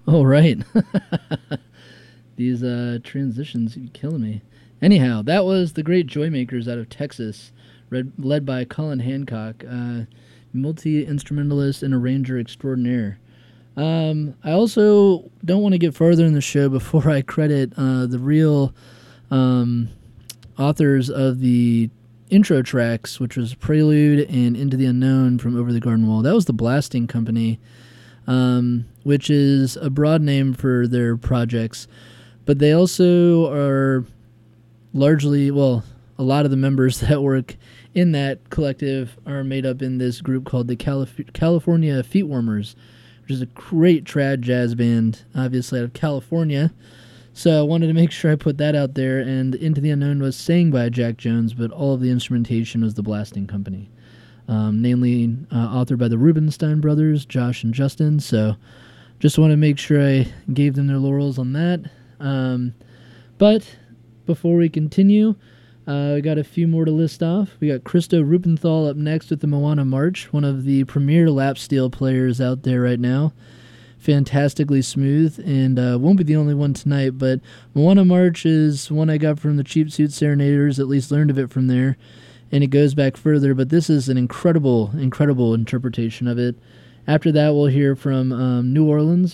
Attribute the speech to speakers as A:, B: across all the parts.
A: Oh, right. These transitions are killing me. Anyhow, that was the Great Joymakers out of Texas, led by Colin Hancock, multi instrumentalist and arranger extraordinaire. I also don't want to get further in the show before I credit the real um, authors of the intro tracks, which was Prelude and Into the Unknown from Over the Garden Wall. That was the Blasting Company, which is a broad name for their projects, but they also are largely, well, a lot of the members that work in that collective are made up in this group called the California Feetwarmers, which is a great trad jazz band, obviously out of California. So I wanted to make sure I put that out there, and Into the Unknown was sang by Jack Jones, but all of the instrumentation was the Blasting Company, namely authored by the Rubenstein brothers, Josh and Justin. So just want to make sure I gave them their laurels on that. But before we continue, we got a few more to list off. We got Christo Rubenthal up next with the Moana March, one of the premier lap steel players out there right now. Fantastically smooth, and won't be the only one tonight, but Moana March is one I got from the Cheap Suit Serenaders, at least learned of it from there, and it goes back further, but this is an incredible interpretation of it. After that, we'll hear from New Orleans,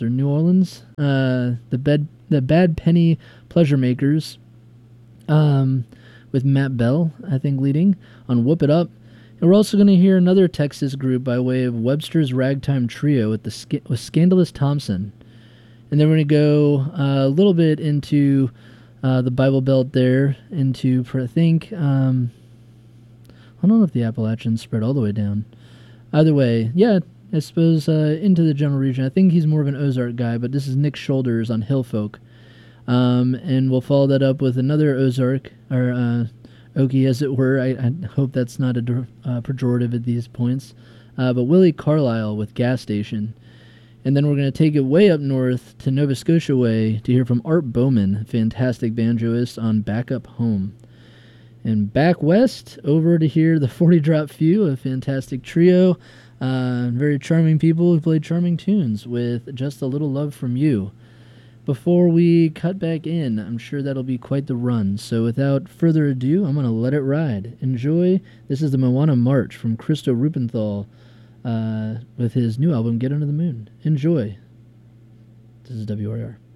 A: the Bad Penny Pleasure Makers, with Matt Bell, I think, leading on Whoop It Up. And we're also going to hear another Texas group by way of Webster's Ragtime Trio with Scandalous Thompson. And then we're going to go a little bit into the Bible Belt there, into, I think, I don't know if the Appalachians spread all the way down. Either way, yeah, I suppose into the general region. I think he's more of an Ozark guy, but this is Nick Shoulders on Hillfolk. And we'll follow that up with another Ozark, or Okie, as it were. I hope that's not a pejorative at these points. But Willie Carlisle with Gas Station. And then we're going to take it way up north to Nova Scotia way to hear from Art Bowman, fantastic banjoist, on Back Up Home. And back west, over to hear the 40 Drop Few, a fantastic trio. Very charming people who played charming tunes with Just a Little Love from You. Before we cut back in, I'm sure that'll be quite the run. So without further ado, I'm going to let it ride. Enjoy. This is the Moana March from Christo Rubenthal with his new album, Get Under the Moon. Enjoy. This is WRR.